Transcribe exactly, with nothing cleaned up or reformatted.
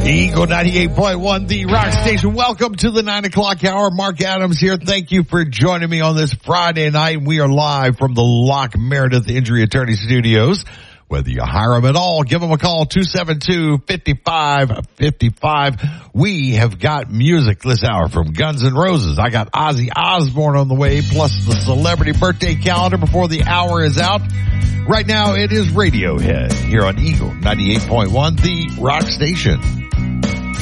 Eagle ninety-eight point one, the rock station. Welcome to the nine o'clock hour. Mark Adams here. Thank you for joining me on this Friday night. We are live from the Lock Meredith Injury Attorney Studios. Whether you hire them at all, give them a call, two seven two, five five five five. We have got music this hour from Guns N' Roses. I got Ozzy Osbourne on the way, plus the celebrity birthday calendar before the hour is out. Right now, it is Radiohead here on Eagle ninety-eight point one, the rock station.